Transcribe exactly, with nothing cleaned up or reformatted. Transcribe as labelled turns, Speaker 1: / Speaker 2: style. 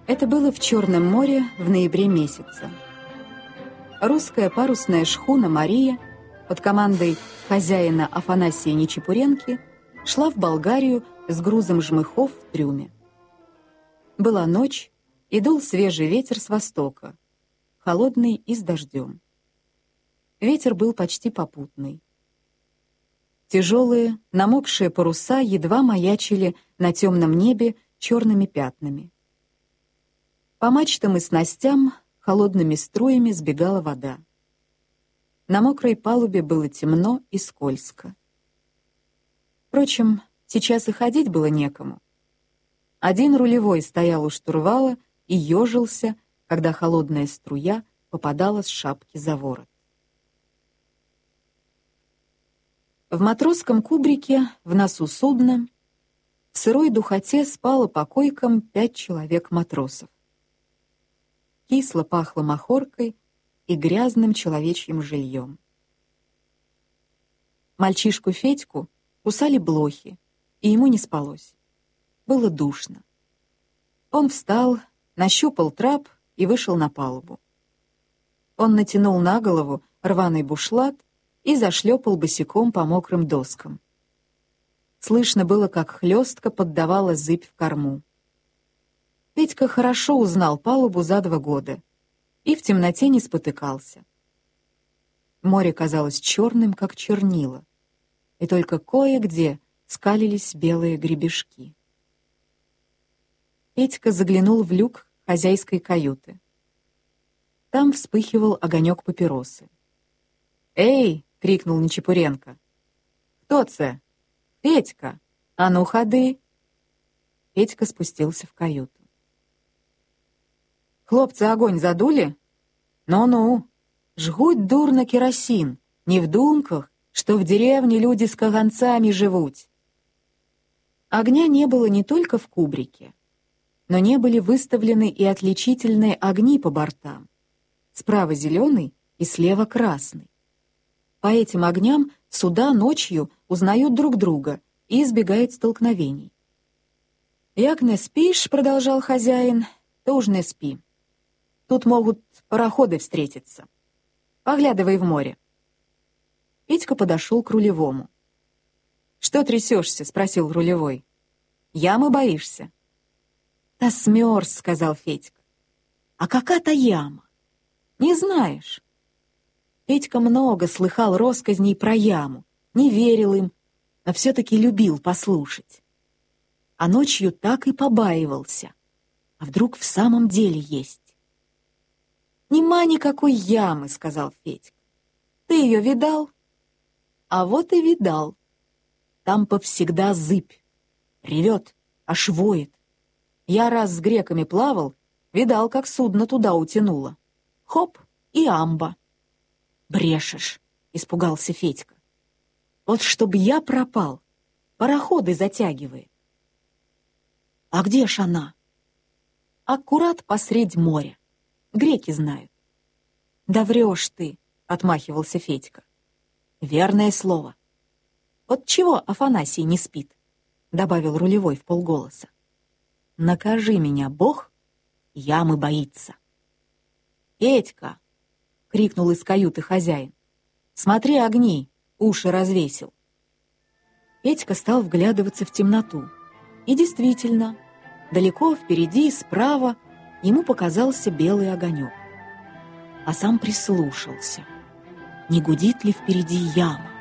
Speaker 1: Это было в Черном море в ноябре месяце. Русская парусная шхуна «Мария» под командой хозяина Афанасия Нечепуренки шла в Болгарию с грузом жмыхов в трюме. Была ночь, и дул свежий ветер с востока, холодный и с дождем. Ветер был почти попутный. Тяжелые, намокшие паруса едва маячили на темном небе черными пятнами. По мачтам и снастям холодными струями сбегала вода. На мокрой палубе было темно и скользко. Впрочем, сейчас и ходить было некому. Один рулевой стоял у штурвала и ежился, когда холодная струя попадала с шапки за ворот. В матросском кубрике, в носу судна, в сырой духоте спало по койкам пять человек-матросов. Кисло пахло махоркой и грязным человечьим жильем. Мальчишку Федьку кусали блохи, и ему не спалось. Было душно. Он встал, нащупал трап и вышел на палубу. Он натянул на голову рваный бушлат и зашлепал босиком по мокрым доскам. Слышно было, как хлестко поддавала зыбь в корму. Петька хорошо узнал палубу за два года и в темноте не спотыкался. Море казалось черным, как чернила, и только кое-где скалились белые гребешки. Петька заглянул в люк хозяйской каюты. Там вспыхивал огонек папиросы. «Эй!» — крикнул Нечепуренко. «Кто це? Петька! А ну, ходи!» Петька спустился в каюту. «Хлопцы огонь задули? Ну-ну, жгуть дурно керосин, не в думках, что в деревне люди с каганцами живут». Огня не было не только в кубрике, но не были выставлены и отличительные огни по бортам. Справа зеленый и слева красный. По этим огням суда ночью узнают друг друга и избегают столкновений. «Як не спишь, — продолжал хозяин, — то уж не спи. Тут могут пароходы встретиться. Поглядывай в море». Петька подошел к рулевому. «Что трясешься?» — спросил рулевой. «Ямы боишься?» «Да смерз», — сказал Федька. «А какая-то яма? Не знаешь?» Петька много слыхал россказней про яму, не верил им, но все-таки любил послушать. А ночью так и побаивался. А вдруг в самом деле есть? «Нема никакой ямы», — сказал Федька. «Ты ее видал?» «А вот и видал. Там повсегда зыбь. Ревет, аж воет. Я раз с греками плавал, видал, как судно туда утянуло. Хоп, и амба». «Брешешь», — испугался Федька. «Вот чтоб я пропал, пароходы затягивает». «А где ж она?» «Аккурат посредь моря. Греки знают». «Да врешь ты», — отмахивался Федька. «Верное слово». «Вот чего Афанасий не спит?» — добавил рулевой вполголоса. «Накажи меня, Бог, ямы боится». «Петька!» — крикнул из каюты хозяин. «Смотри, огни!» — уши развесил. Петька стал вглядываться в темноту. И действительно, далеко впереди и справа ему показался белый огонек. А сам прислушался. Не гудит ли впереди яма?